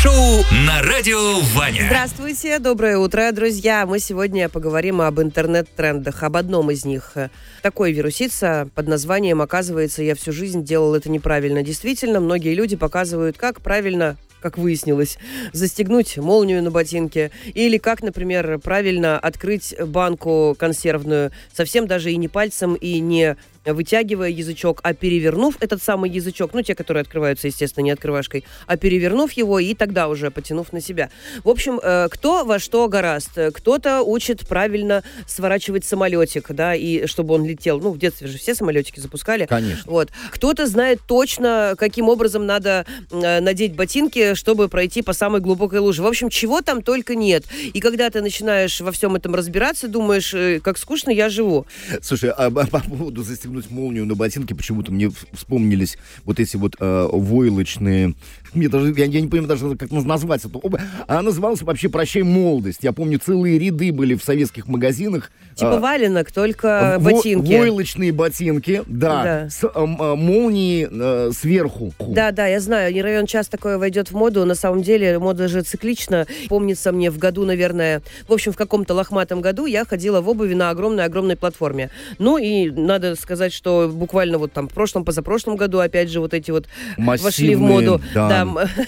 шоу на Радио Ваня. Здравствуйте, доброе утро, друзья. Мы сегодня поговорим об интернет-трендах, об одном из них. Такой вирусица под названием «Оказывается, я всю жизнь делал это неправильно». Действительно, многие люди показывают, как правильно, как выяснилось, застегнуть молнию на ботинке. Или как, например, правильно открыть банку консервную. Совсем даже и не пальцем, и не вытягивая язычок, а перевернув этот самый язычок, те, которые открываются, естественно, не открывашкой, а перевернув его и тогда уже потянув на себя. В общем, кто во что горазд. Кто-то учит правильно сворачивать самолетик, да, и чтобы он летел. В детстве же все самолетики запускали. Конечно. Вот. Кто-то знает точно, каким образом надо надеть ботинки, чтобы пройти по самой глубокой луже. В общем, чего там только нет. И когда ты начинаешь во всем этом разбираться, думаешь, как скучно я живу. Слушай, а по поводу застегнуть молнию на ботинке, почему-то мне вспомнились вот эти вот войлочные... Я не понимаю даже, как нужно назвать это. Она называлась вообще «Прощай, молодость». Я помню, целые ряды были в советских магазинах. Типа валенок, только ботинки. Войлочные ботинки, да. С молнией сверху. Да, я знаю, не равен час такое войдет в моду. На самом деле, мода же циклична. Помнится мне в году, наверное, в каком-то лохматом году я ходила в обуви на огромной платформе. И надо сказать, что буквально в прошлом, позапрошлом году, опять же, вот эти вот массивные, вошли в моду. Да.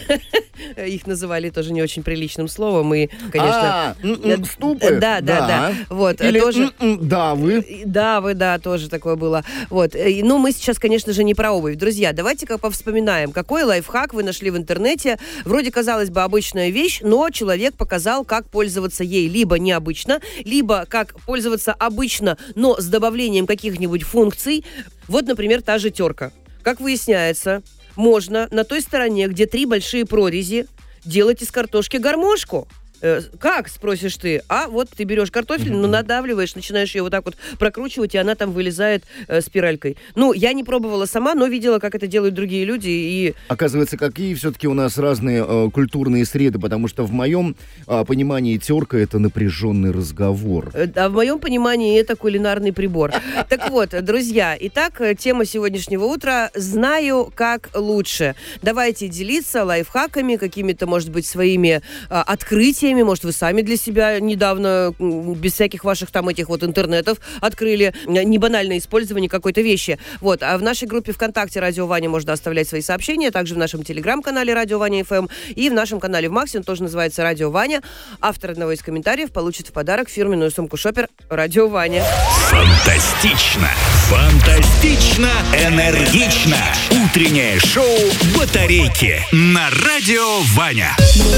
Их называли тоже не очень приличным словом. И, конечно... ступы? Да. Вот, или тоже... давы? Давы, тоже такое было. Вот. Мы сейчас, конечно же, не про обувь. Друзья, давайте-ка повспоминаем, какой лайфхак вы нашли в интернете. Вроде, казалось бы, обычная вещь, но человек показал, как пользоваться ей либо необычно, либо как пользоваться обычно, но с добавлением каких-нибудь функций. Вот, например, та же терка. Как выясняется, можно на той стороне, где 3 большие прорези, делать из картошки гармошку. Как, спросишь ты? А вот ты берешь картофель, надавливаешь, начинаешь ее вот так вот прокручивать, и она там вылезает спиралькой. Я не пробовала сама, но видела, как это делают другие люди. И... Оказывается, какие все-таки у нас разные культурные среды, потому что в моем понимании терка — это напряженный разговор. А в моем понимании это кулинарный прибор. Так вот, друзья, итак, тема сегодняшнего утра «Знаю, как лучше». Давайте делиться лайфхаками, какими-то, может быть, своими открытиями. Может, вы сами для себя недавно, без всяких ваших интернетов, открыли небанальное использование какой-то вещи. Вот. А в нашей группе ВКонтакте «Радио Ваня» можно оставлять свои сообщения, также в нашем телеграм-канале «Радио Ваня ФМ» и в нашем канале в Максе, он тоже называется «Радио Ваня». Автор одного из комментариев получит в подарок фирменную сумку «Шопер» «Радио Ваня». Фантастично! Фантастично! Энергично! Утреннее шоу «Батарейки» на Радио Ваня.